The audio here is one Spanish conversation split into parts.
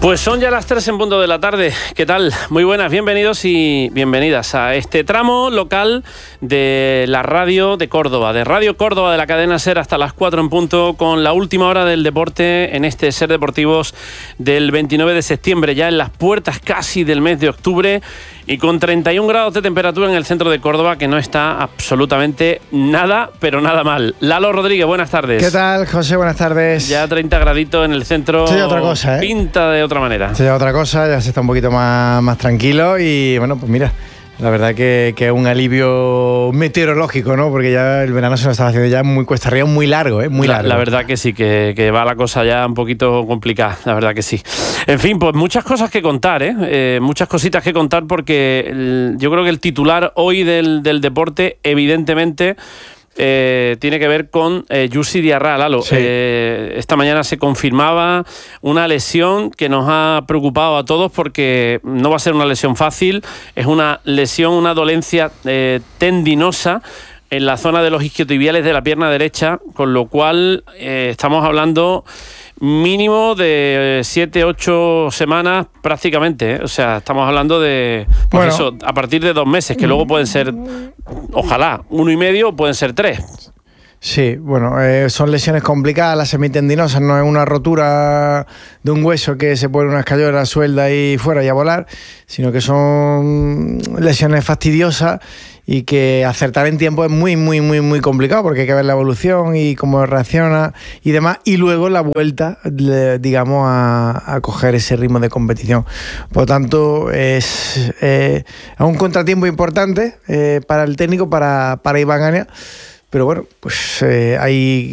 Pues son ya las 3 en punto de la tarde. ¿Qué tal? Muy buenas, bienvenidos y bienvenidas a este tramo local de la radio de Córdoba, de Radio Córdoba de la cadena SER hasta las 4 en punto, con la última hora del deporte en este SER Deportivos del 29 de septiembre, ya en las puertas casi del mes de octubre y con 31 grados de temperatura en el centro de Córdoba, que no está absolutamente nada, pero nada mal. Lalo Rodríguez, buenas tardes. ¿Qué tal, José? Buenas tardes. Ya 30 graditos en el centro. Sí, otra cosa, ¿eh? Pinta de otra manera. Sí, otra cosa, ya se está un poquito más tranquilo y bueno, pues mira, la verdad que es un alivio meteorológico, ¿no? Porque ya el verano se nos está haciendo ya muy cuesta arriba, muy largo, ¿eh? Muy largo. La verdad que sí, que va la cosa ya un poquito complicada, la verdad que sí. En fin, pues muchas cosas que contar, ¿eh? Muchas cositas que contar porque yo creo que el titular hoy del deporte, evidentemente, tiene que ver con Jussi Diarra, Lalo. Sí. Esta mañana se confirmaba una lesión que nos ha preocupado a todos porque no va a ser una lesión fácil, es una lesión, una dolencia tendinosa en la zona de los isquiotibiales de la pierna derecha, con lo cual estamos hablando mínimo de 7-8 semanas prácticamente, ¿eh? O sea, estamos hablando de pues bueno, eso, a partir de 2 meses, que luego pueden ser, ojalá, 1 y medio o pueden ser 3. Sí, bueno, son lesiones complicadas, las semitendinosas, no es una rotura de un hueso que se pone una escayola, suelda y fuera y a volar, sino que son lesiones fastidiosas y que acertar en tiempo es muy complicado porque hay que ver la evolución y cómo reacciona y demás, y luego la vuelta, digamos, a coger ese ritmo de competición. Por lo tanto, es un contratiempo importante para el técnico, para Iván Ania. Pero bueno, pues hay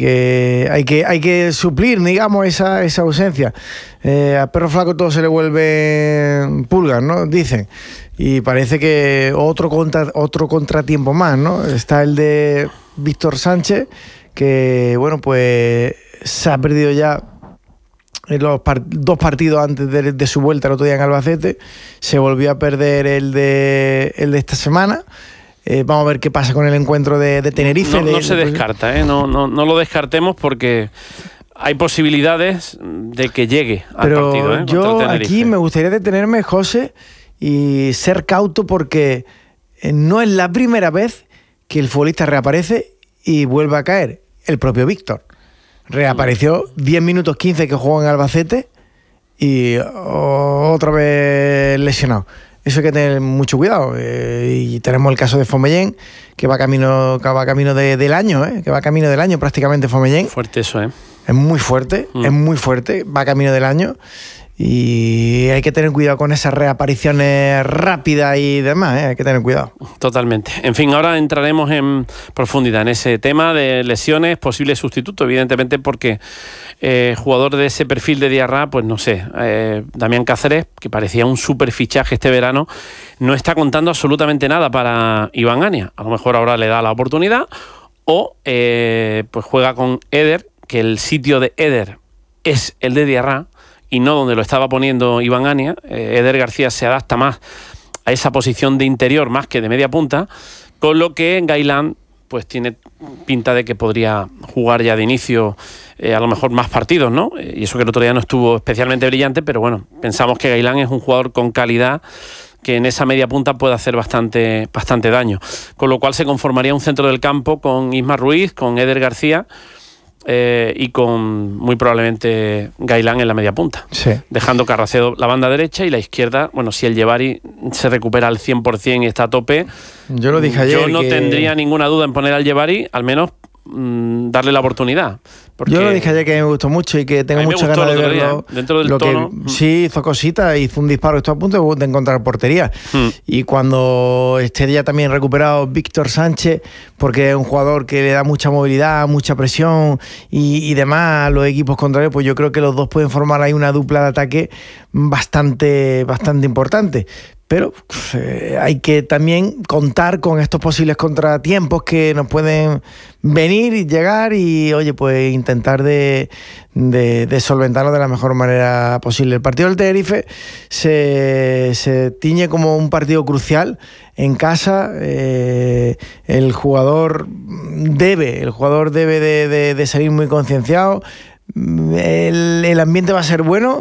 que suplir, digamos, esa ausencia. A perro flaco todo se le vuelve pulgas, ¿no? Dicen. Y parece que otro contratiempo más, ¿no? Está el de Víctor Sánchez, que, bueno, pues se ha perdido ya en los 2 partidos antes de su vuelta el otro día en Albacete. Se volvió a perder el de esta semana. Vamos a ver qué pasa con el encuentro de Tenerife. No se descarta, ¿eh? No lo descartemos porque hay posibilidades de que llegue al partido, ¿eh? Yo aquí me gustaría detenerme, José, y ser cauto porque no es la primera vez que el futbolista reaparece y vuelve a caer. El propio Víctor reapareció 10 minutos 15 que jugó en Albacete y otra vez lesionado. Eso hay que tener mucho cuidado. Y tenemos el caso de Fomellén, que va camino del año, que va camino del año prácticamente Fomellén. Fuerte eso, ¿eh? Es muy fuerte, va camino del año. Y hay que tener cuidado con esas reapariciones rápidas y demás, hay que tener cuidado. Totalmente. En fin, ahora entraremos en profundidad en ese tema de lesiones, posible sustituto, evidentemente, porque jugador de ese perfil de Diarra, pues no sé, Damián Cáceres, que parecía un súper fichaje este verano, no está contando absolutamente nada para Iván Ania. A lo mejor ahora le da la oportunidad o pues juega con Eder, que el sitio de Eder es el de Diarra, y no donde lo estaba poniendo Iván Ania. Eder García se adapta más a esa posición de interior más que de media punta, con lo que Gailán pues tiene pinta de que podría jugar ya de inicio a lo mejor más partidos, ¿no? Y eso que el otro día no estuvo especialmente brillante, pero bueno, pensamos que Gailán es un jugador con calidad que en esa media punta puede hacer bastante daño, con lo cual se conformaría un centro del campo con Isma Ruiz, con Eder García, y con muy probablemente Gailán en la media punta, sí, dejando Carracedo la banda derecha y la izquierda. Bueno, si el Yevari se recupera al 100% y está a tope, yo lo dije ayer, yo no tendría ninguna duda en poner al Yevari, al menos darle la oportunidad. Yo lo dije ayer que me gustó mucho y que tengo muchas ganas de verlo. Dentro del tono. Sí, hizo cositas, hizo un disparo, estuvo a punto de encontrar portería. Y cuando esté ya también recuperado Víctor Sánchez, porque es un jugador que le da mucha movilidad, mucha presión y demás a los equipos contrarios, pues yo creo que los dos pueden formar ahí una dupla de ataque bastante importante. Pero hay que también contar con estos posibles contratiempos que nos pueden venir y llegar y, oye, pues intentar de solventarlo de la mejor manera posible. El partido del Tenerife se tiñe como un partido crucial en casa. El jugador debe de salir muy concienciado. El ambiente va a ser bueno,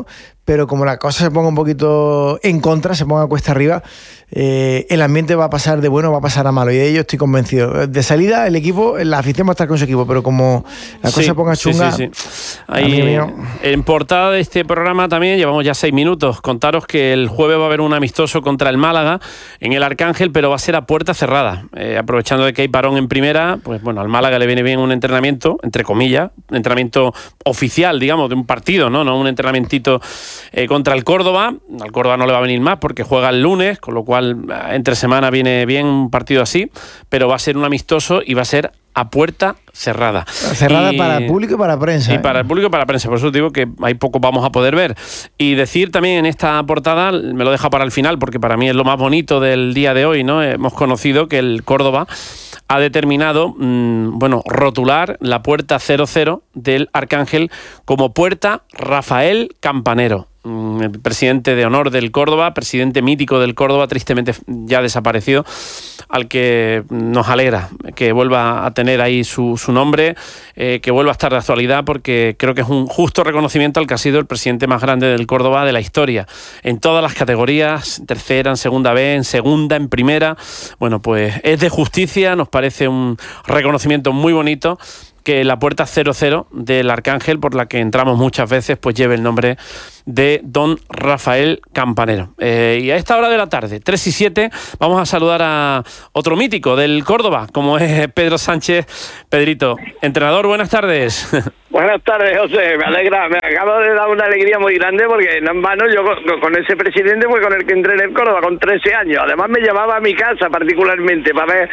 pero como la cosa se ponga un poquito en contra, se ponga cuesta arriba, el ambiente va a pasar de bueno, va a pasar a malo, y de ello estoy convencido. De salida, el equipo, la afición va a estar con su equipo, pero como la cosa se ponga chunga... Ahí, en portada de este programa también, llevamos ya 6 minutos, contaros que el jueves va a haber un amistoso contra el Málaga en el Arcángel, pero va a ser a puerta cerrada. Aprovechando de que hay parón en primera, pues bueno, al Málaga le viene bien un entrenamiento, entre comillas, un entrenamiento oficial, digamos, de un partido, no un entrenamientito contra el Córdoba. Al Córdoba no le va a venir más porque juega el lunes, con lo cual entre semana viene bien un partido así, pero va a ser un amistoso y va a ser a puerta cerrada. Cerrada para el público y para la prensa. Y para el público y para la prensa, por eso digo que hay poco vamos a poder ver. Y decir también en esta portada, me lo deja para el final, porque para mí es lo más bonito del día de hoy, ¿no? Hemos conocido que el Córdoba ha determinado, rotular la puerta 00 del Arcángel como puerta Rafael Campanero. El presidente de honor del Córdoba, presidente mítico del Córdoba, tristemente ya desaparecido, al que nos alegra que vuelva a tener ahí su nombre, que vuelva a estar de actualidad, porque creo que es un justo reconocimiento al que ha sido el presidente más grande del Córdoba de la historia, en todas las categorías, en tercera, en segunda B, en segunda, en primera. Bueno, pues es de justicia, nos parece un reconocimiento muy bonito que la puerta 00 del Arcángel, por la que entramos muchas veces, pues lleve el nombre de don Rafael Campanero. Y a esta hora de la tarde, 3:07, vamos a saludar a otro mítico del Córdoba, como es Pedro Sánchez. Pedrito, entrenador, buenas tardes. Buenas tardes, José. Me alegra, me acabo de dar una alegría muy grande, porque no en vano yo con ese presidente fue con el que entré en el Córdoba con 13 años. Además me llamaba a mi casa particularmente para ver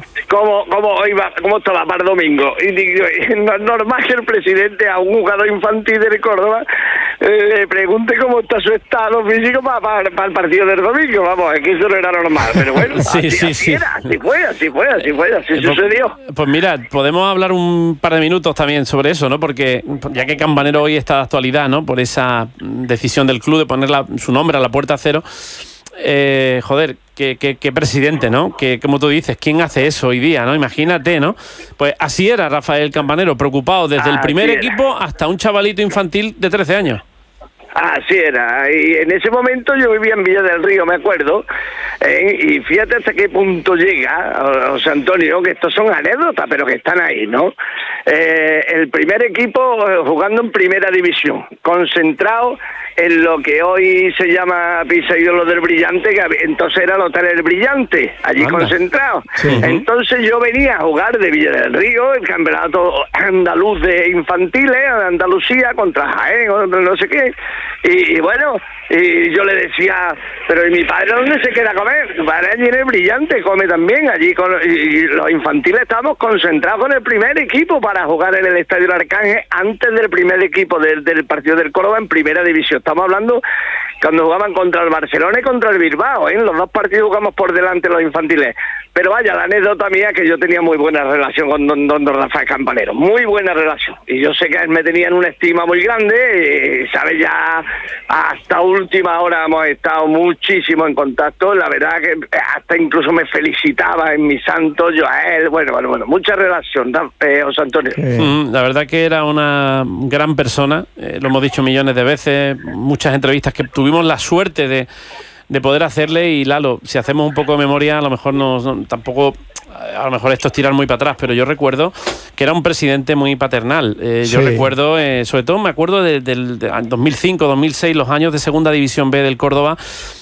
cómo estaba para el domingo. Y digo, no es normal que el presidente a un jugador infantil del Córdoba le pregunte cómo está su estado físico para el partido del domingo. Vamos, es que eso no era normal, pero bueno, así sucedió. Pues mira, podemos hablar un par de minutos también sobre eso, ¿no? Porque ya que Campanero hoy está de actualidad, ¿no? Por esa decisión del club de poner su nombre a la puerta 0. Qué presidente, ¿no? Que, como tú dices, ¿quién hace eso hoy día, no? Imagínate, ¿no? Pues así era Rafael Campanero, preocupado desde el primer equipo hasta un chavalito infantil de 13 años. Así era, y en ese momento yo vivía en Villa del Río, me acuerdo, y fíjate hasta qué punto llega, José Antonio, que estos son anécdotas, pero que están ahí, ¿no? El primer equipo jugando en primera división, concentrado en lo que hoy se llama Pisa y lo del Brillante, que entonces era el Hotel El Brillante, allí concentrado. Sí. Entonces yo venía a jugar de Villa del Río, el campeonato andaluz de infantiles, de Andalucía, contra Jaén, o no sé qué, y bueno, y yo le decía, pero ¿y mi padre dónde se queda a comer? Tu padre allí en El Brillante come también, allí y los infantiles estábamos concentrados con el primer equipo para jugar en el Estadio del Arcángel antes del primer equipo del partido del Córdoba en primera división. Estamos hablando cuando jugaban contra el Barcelona y contra el Bilbao, ¿eh? Los dos partidos jugamos por delante los infantiles. Pero vaya, la anécdota mía es que yo tenía muy buena relación con don Rafael Campanero, muy buena relación. Y yo sé que él me tenía en una estima muy grande, ¿sabes? Ya hasta última hora hemos estado muchísimo en contacto. La verdad que hasta incluso me felicitaba en mi santo, yo a él. Bueno, mucha relación, José Antonio. La verdad que era una gran persona, lo hemos dicho millones de veces, muchas entrevistas que tuvimos la suerte de poder hacerle. Y Lalo, si hacemos un poco de memoria, a lo mejor tampoco, a lo mejor esto es tirar muy para atrás, pero yo recuerdo que era un presidente muy paternal. Yo recuerdo, sobre todo me acuerdo del 2005, 2006, los años de Segunda División B del Córdoba,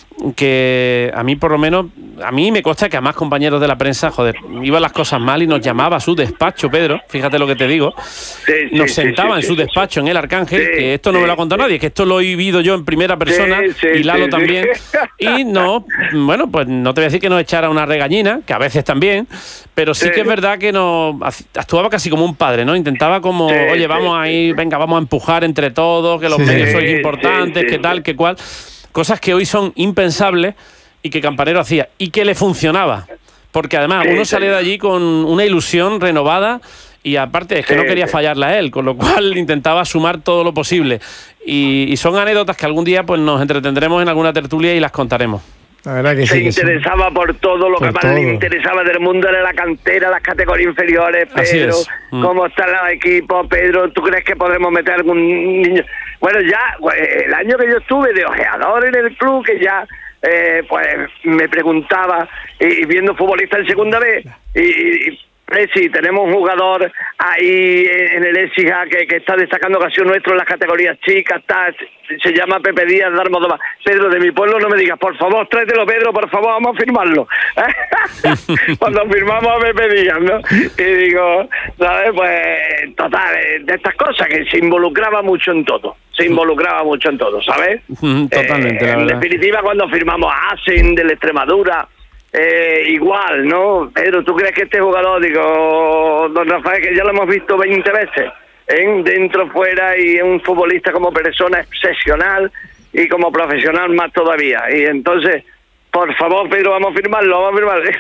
que a mí por lo menos, a mí me consta que a más compañeros de la prensa, iban las cosas mal y nos llamaba a su despacho, Pedro, fíjate lo que te digo, nos sentaba en su despacho en el Arcángel, que esto no me lo ha contado nadie, que esto lo he vivido yo en primera persona, y Lalo también, y no, bueno, pues no te voy a decir que nos echara una regañina, que a veces también, pero sí que es verdad que actuaba casi como un padre, ¿no? Intentaba como, oye, vamos a ir, venga, vamos a empujar entre todos, que los medios son importantes, que tal, que cual. Cosas que hoy son impensables y que Campanero hacía y que le funcionaba, porque además uno sale de allí con una ilusión renovada y aparte es que no quería fallarle a él, con lo cual intentaba sumar todo lo posible, y son anécdotas que algún día pues nos entretendremos en alguna tertulia y las contaremos. La verdad que se sí, interesaba por todo, lo que más le interesaba del mundo era la cantera, las categorías inferiores. Pedro, ¿cómo están los equipos? Pedro, ¿tú crees que podremos meter algún niño? Bueno, ya el año que yo estuve de ojeador en el club, que ya pues me preguntaba, y viendo futbolistas en segunda vez, y sí, tenemos un jugador ahí en el Écija que está destacando ocasión nuestro en las categorías chicas, se llama Pepe Díaz de Almodóvar. Pedro, de mi pueblo no me digas, por favor, tráetelo, Pedro, por favor, vamos a firmarlo. Cuando firmamos a Pepe Díaz, ¿no? Y digo, ¿sabes? Pues, total, de estas cosas, que se involucraba mucho en todo. ¿Sabes? Totalmente, la verdad. En definitiva, cuando firmamos a Asen de la Extremadura, igual, ¿no? Pedro, ¿tú crees que este jugador, digo, don Rafael, que ya lo hemos visto 20 veces, dentro, fuera, y es un futbolista como persona excepcional y como profesional más todavía? Y entonces, por favor, Pedro, vamos a firmarlo.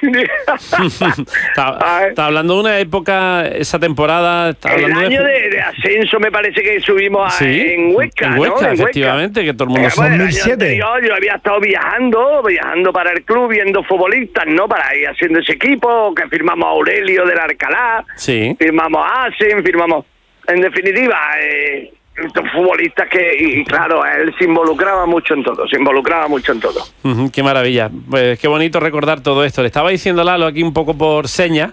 Está hablando de una época, esa temporada... El año de ascenso me parece que subimos en Huesca, en Huesca, ¿no? Efectivamente, que todo el mundo... Bueno, 2007. Yo había estado viajando para el club, viendo futbolistas, ¿no? Para ir haciendo ese equipo, que firmamos a Aurelio del Alcalá, firmamos a Asen, firmamos... En definitiva... futbolistas y claro, él se involucraba mucho en todo. Qué maravilla, pues qué bonito recordar todo esto. Le estaba diciendo Lalo aquí un poco por señas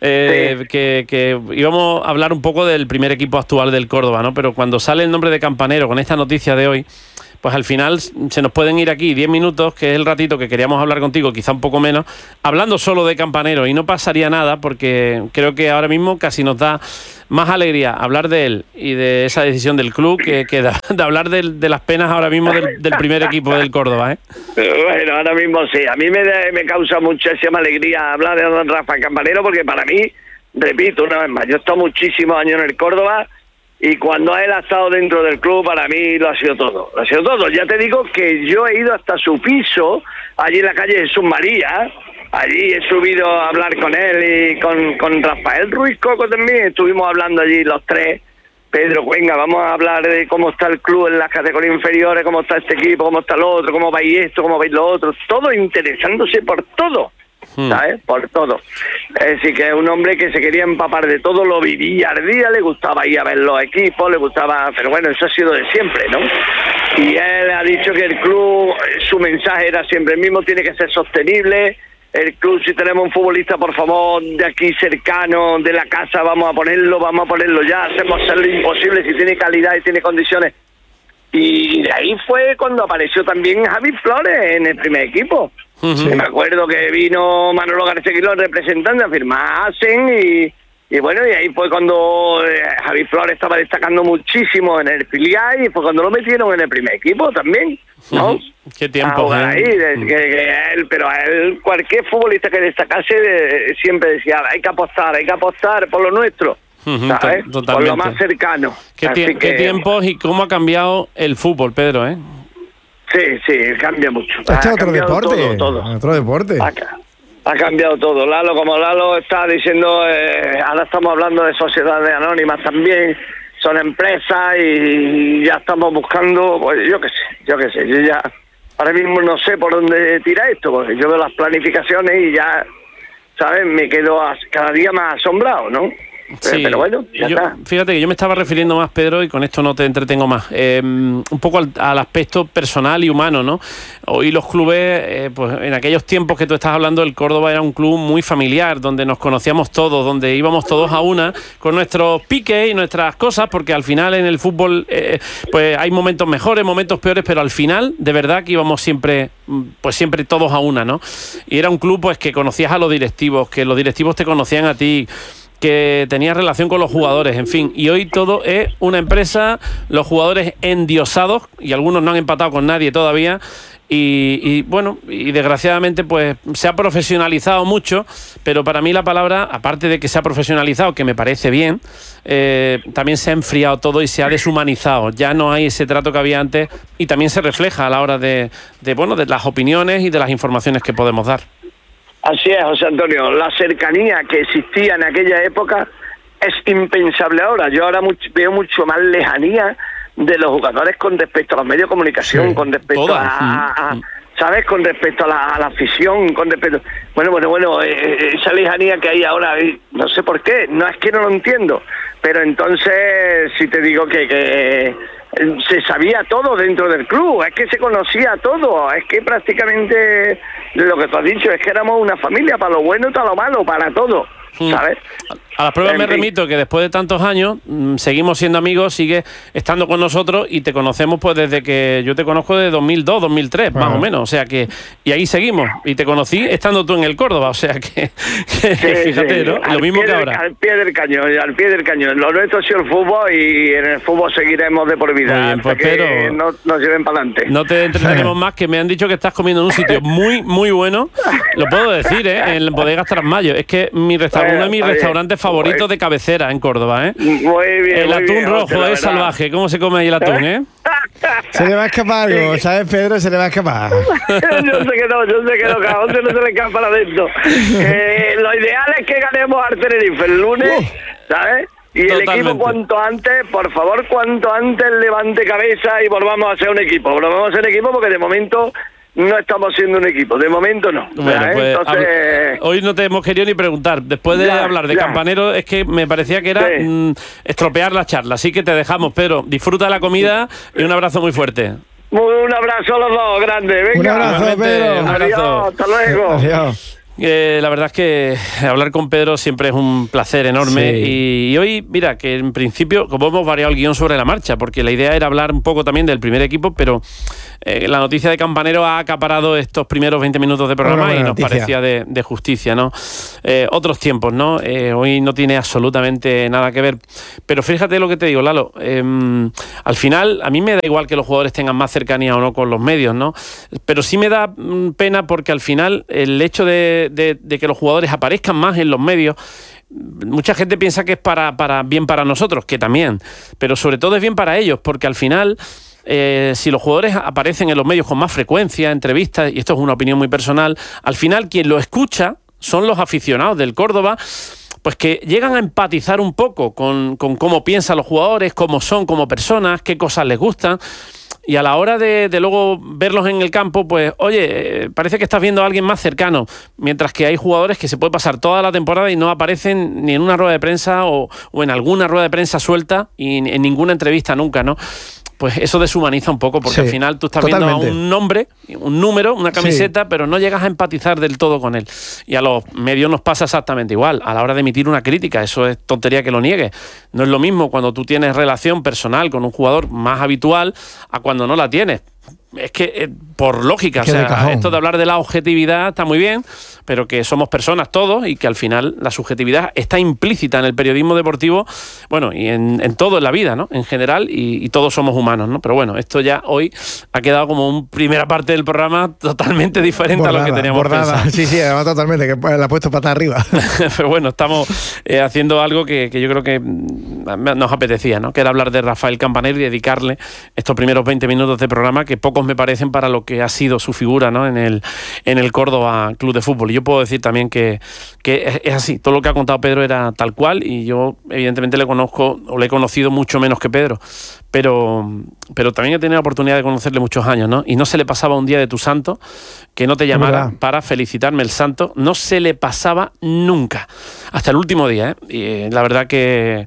que íbamos a hablar un poco del primer equipo actual del Córdoba, ¿no? Pero cuando sale el nombre de Campanero con esta noticia de hoy, pues al final se nos pueden ir aquí 10 minutos, que es el ratito que queríamos hablar contigo, quizá un poco menos, hablando solo de Campanero, y no pasaría nada, porque creo que ahora mismo casi nos da más alegría hablar de él y de esa decisión del club que de hablar de las penas ahora mismo del primer equipo del Córdoba, ¿eh? Bueno, ahora mismo sí, a mí me causa muchísima alegría hablar de don Rafa Campanero, porque para mí, repito una vez más, yo he estado muchísimos años en el Córdoba, y cuando él ha estado dentro del club, para mí lo ha sido todo. Ya te digo que yo he ido hasta su piso, allí en la calle Jesús María. Allí he subido a hablar con él y con Rafael Ruiz Coco también. Estuvimos hablando allí los tres. Pedro, venga, vamos a hablar de cómo está el club en las categorías inferiores, cómo está este equipo, cómo está el otro, cómo vais esto, cómo vais lo otro. Todo interesándose por todo. ¿Sabes? Por todo. Es decir, que es un hombre que se quería empapar de todo, lo vivía al día, le gustaba ir a ver los equipos, le gustaba, pero bueno, eso ha sido de siempre, ¿no? Y él ha dicho que el club, su mensaje era siempre el mismo, tiene que ser sostenible. El club, si tenemos un futbolista, por favor, de aquí cercano, de la casa, vamos a ponerlo ya, hacemos hacer lo imposible si tiene calidad y tiene condiciones. Y de ahí fue cuando apareció también Javi Flores en el primer equipo. Me acuerdo que vino Manolo García Quirós, representante, a firmar a Asen, y bueno, y ahí fue cuando Javi Flores estaba destacando muchísimo en el filial, y fue cuando lo metieron en el primer equipo también, ¿no? Qué tiempo, pero a él, cualquier futbolista que destacase, siempre decía, hay que apostar por lo nuestro. ¿Sabes? Por lo más cercano. Qué tiempos y cómo ha cambiado el fútbol, Pedro, ¿eh? Sí, cambia mucho. Este es otro deporte. Todo. Otro deporte. Ha cambiado todo. Lalo está diciendo, ahora estamos hablando de sociedades anónimas también, son empresas y ya estamos buscando, pues yo qué sé, yo ya ahora mismo no sé por dónde tira esto, porque yo veo las planificaciones y ya, ¿sabes? Me quedo cada día más asombrado, ¿no? Sí, pero bueno, ya está. Fíjate que yo me estaba refiriendo más, Pedro, y con esto no te entretengo más, un poco al aspecto personal y humano, ¿no? Hoy los clubes, pues en aquellos tiempos que tú estás hablando, el Córdoba era un club muy familiar, donde nos conocíamos todos, donde íbamos todos a una, con nuestros piques y nuestras cosas, porque al final en el fútbol pues hay momentos mejores, momentos peores, pero al final, de verdad que íbamos siempre todos a una, ¿no? Y era un club pues que conocías a los directivos, que los directivos te conocían a ti, que tenía relación con los jugadores, en fin, y hoy todo es una empresa, los jugadores endiosados, y algunos no han empatado con nadie todavía, y bueno, y desgraciadamente pues se ha profesionalizado mucho, pero para mí la palabra, aparte de que se ha profesionalizado, que me parece bien, también se ha enfriado todo y se ha deshumanizado, ya no hay ese trato que había antes, y también se refleja a la hora de las opiniones y de las informaciones que podemos dar. Así es, José Antonio, la cercanía que existía en aquella época es impensable ahora. Yo ahora veo mucho más lejanía de los jugadores con respecto a los medios de comunicación, con respecto a ¿sabes? Con respecto a la afición, con respecto... Bueno, esa lejanía que hay ahora, no sé por qué, no es que no lo entiendo, pero entonces si te digo que se sabía todo dentro del club, es que se conocía todo, es que prácticamente lo que tú has dicho es que éramos una familia, para lo bueno y para lo malo, para todo, ¿sabes? A las pruebas me remito que después de tantos años seguimos siendo amigos, sigues estando con nosotros y te conocemos pues desde que yo te conozco de 2002, 2003, más o menos, o sea que y ahí seguimos y te conocí estando tú en el Córdoba, o sea que fíjate, ¿no? Lo mismo que ahora. Al pie del cañón, lo nuestro ha sido el fútbol y en el fútbol seguiremos de por vida. Muy bien, pues, que no nos lleven para adelante. No te entretenemos más, que me han dicho que estás comiendo en un sitio muy, muy bueno, lo puedo decir, en Bodegas Trasmayo, es que uno de mis restaurantes favoritos de cabecera en Córdoba, ¿eh? Muy bien. El atún bien, rojo es salvaje. ¿Cómo se come ahí el atún, Se le va a escapar algo, ¿sabes, Pedro? Se le va a escapar. yo sé que no, cada uno no se le escapa adentro. Lo ideal es que ganemos al Tenerife el lunes, ¿sabes? Y Totalmente. El equipo cuanto antes, por favor, cuanto antes levante cabeza y volvamos a ser un equipo. Volvamos a ser un equipo porque de momento no estamos siendo un equipo, de momento no. Bueno, pues, entonces... hoy no te hemos querido ni preguntar. Después de hablar de Campanero, es que me parecía que era estropear la charla. Así que te dejamos, Pedro. Disfruta de la comida y un abrazo muy fuerte. Un abrazo a los dos, grande. Venga. Un abrazo, Pedro. Un abrazo. Adiós, hasta luego. Adiós. La verdad es que hablar con Pedro siempre es un placer enorme, sí. y hoy, mira, que en principio, como hemos variado el guión sobre la marcha, porque la idea era hablar un poco también del primer equipo, pero la noticia de Campanero ha acaparado estos primeros 20 minutos de programa y nos parecía de justicia, ¿no? Otros tiempos, ¿no? Hoy no tiene absolutamente nada que ver, pero fíjate lo que te digo, Lalo, al final a mí me da igual que los jugadores tengan más cercanía o no con los medios, ¿no? Pero sí me da pena porque al final el hecho de que los jugadores aparezcan más en los medios, mucha gente piensa que es para bien para nosotros, que también, pero sobre todo es bien para ellos, porque al final si los jugadores aparecen en los medios con más frecuencia, entrevistas, y esto es una opinión muy personal, al final quien lo escucha son los aficionados del Córdoba, pues que llegan a empatizar un poco con cómo piensan los jugadores, cómo son como personas, qué cosas les gustan. Y a la hora de luego verlos en el campo, pues, oye, parece que estás viendo a alguien más cercano, mientras que hay jugadores que se puede pasar toda la temporada y no aparecen ni en una rueda de prensa o en alguna rueda de prensa suelta y en ninguna entrevista nunca, ¿no? Pues eso deshumaniza un poco, porque al final tú estás viendo a un nombre, un número, una camiseta, pero no llegas a empatizar del todo con él. Y a los medios nos pasa exactamente igual. A la hora de emitir una crítica, eso es tontería que lo niegues. No es lo mismo cuando tú tienes relación personal con un jugador más habitual a cuando no la tienes. Es que por lógica, o sea, esto de hablar de la objetividad está muy bien, pero que somos personas todos y que al final la subjetividad está implícita en el periodismo deportivo, bueno, y en todo en la vida, ¿no? En general, y todos somos humanos, ¿no? Pero bueno, esto ya hoy ha quedado como una primera parte del programa totalmente diferente a lo que teníamos pensado. Sí, además totalmente, que la ha puesto patas arriba. Pero bueno, estamos haciendo algo que yo creo que nos apetecía, ¿no? Que era hablar de Rafael Campanero y dedicarle estos primeros 20 minutos de programa que pocos me parecen para lo que ha sido su figura, ¿no? en el Córdoba Club de Fútbol. Y yo puedo decir también que es así, todo lo que ha contado Pedro era tal cual, y yo evidentemente le he conocido mucho menos que Pedro, pero también he tenido la oportunidad de conocerle muchos años, ¿no? Y no se le pasaba un día de tu santo que no te llamara para felicitarme el santo, no se le pasaba nunca, hasta el último día, ¿eh? Y la verdad que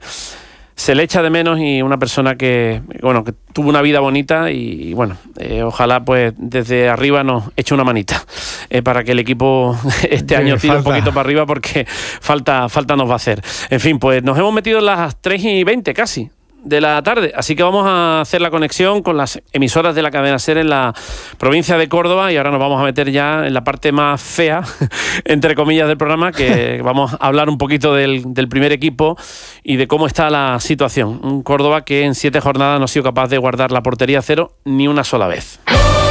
se le echa de menos, y una persona que tuvo una vida bonita, y bueno, ojalá pues desde arriba nos eche una manita para que el equipo este año tire un poquito para arriba, porque falta nos va a hacer. En fin, pues nos hemos metido en las 3:20 casi de la tarde, así que vamos a hacer la conexión con las emisoras de la cadena SER en la provincia de Córdoba, y ahora nos vamos a meter ya en la parte más fea, entre comillas, del programa, que vamos a hablar un poquito del primer equipo y de cómo está la situación. Un Córdoba que en 7 jornadas no ha sido capaz de guardar la portería a cero ni una sola vez.